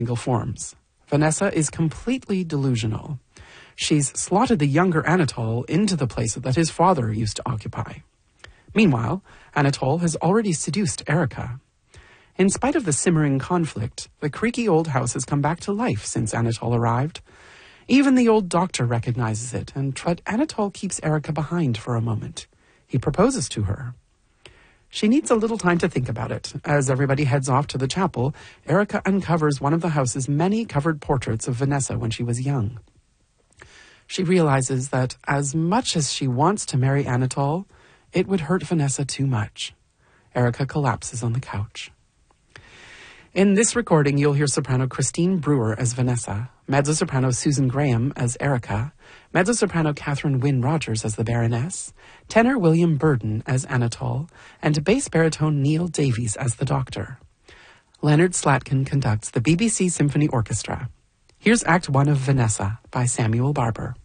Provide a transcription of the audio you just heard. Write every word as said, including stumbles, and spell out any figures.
single forms. Vanessa is completely delusional. She's slotted the younger Anatole into the place that his father used to occupy. Meanwhile, Anatole has already seduced Erica. In spite of the simmering conflict, the creaky old house has come back to life since Anatole arrived. Even the old doctor recognizes it, and but Anatole keeps Erica behind for a moment. He proposes to her. She needs a little time to think about it. As everybody heads off to the chapel, Erica uncovers one of the house's many covered portraits of Vanessa when she was young. She realizes that as much as she wants to marry Anatole, it would hurt Vanessa too much. Erica collapses on the couch. In this recording, you'll hear soprano Christine Brewer as Vanessa, mezzo-soprano Susan Graham as Erica, mezzo-soprano Catherine Wynne Rogers as the Baroness, tenor William Burden as Anatole, and bass baritone Neil Davies as the Doctor. Leonard Slatkin conducts the B B C Symphony Orchestra. Here's Act One of Vanessa by Samuel Barber.